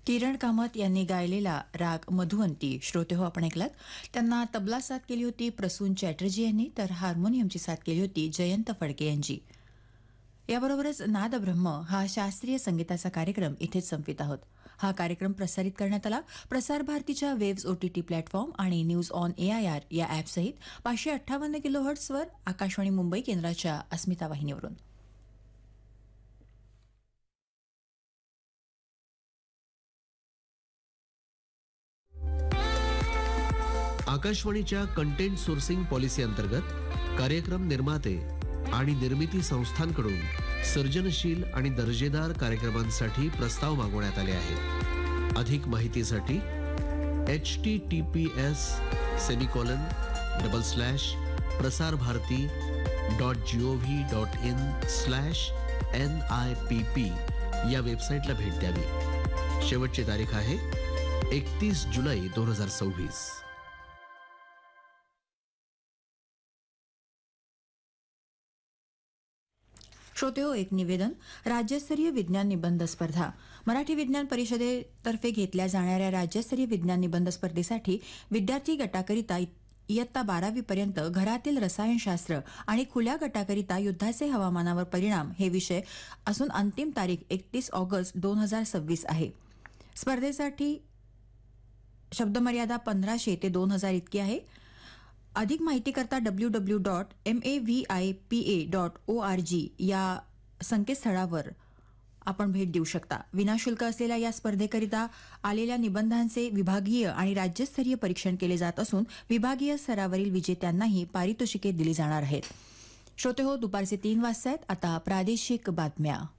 किरण कामत यांनी गायलेला राग मधुवंती श्रोते हो आपण ऐकलात. त्यांना तबला साथ केली होती प्रसून चॅटर्जी यांनी, तर हार्मोनियमची साथ केली होती जयंत फडके यांची. याबरोबरच नाद ब्रह्म हा शास्त्रीय संगीताचा कार्यक्रम इथेच संपवित आहोत. हा कार्यक्रम प्रसारित करण्यात आला प्रसार भारतीच्या वेव्स OTT प्लॅटफॉर्म आणि न्यूज ऑन AIR या ॲपसहित 558 किलोहर्ट्झवर आकाशवाणी मुंबई केंद्राच्या अस्मिता वाहिनीवरून. आकाशवाणीच्या कंटेंट सोर्सिंग पॉलिसी अंतर्गत कार्यक्रम निर्माते आणि निर्मिती संस्थांकडून सर्जनशील आणि दर्जेदार कार्यक्रमांसाठी प्रस्ताव मागवण्यात आले आहेत. अधिक माहितीसाठी https://prasarbharati.gov.in/NIPP या वेबसाईटला भेट द्यावी. शेवटची तारीख आहे 31 जुलै 2026. श्रोतेहो, एक निवेदन. राज्यस्तरीय विज्ञान निबंध स्पर्धा मराठी विज्ञान परिषदेतर्फे घेतल्या जाणाऱ्या राज्यस्तरीय विज्ञान निबंध स्पर्धेसाठी विद्यार्थी गटाकरिता इयत्ता 12वी पर्यंत घरातील रसायनशास्त्र आणि खुल्या गटाकरिता युद्धाचे हवामानावर परिणाम हे विषय असून अंतिम तारीख 31 ऑगस्ट 2026 आहे. स्पर्धेसाठी शब्दमर्यादा 1500 ते 2000 इतकी आहे. अधिक माहिती करता www.mavipa.org या संकेतस्थळावर आपण भेट देऊ शकता. विनाशुल्क असलेल्या या स्पर्धेकरिता आलेल्या निबंधांचे विभागीय आणि राज्यस्तरीय परीक्षण केले जात असून विभागीय स्तरावरील विजेत्यांनाही पारितोषिके दिली जाणार आहेत. श्रोते हो, दुपारचे 3 वाजता आहेत. आता प्रादेशिक बातम्या.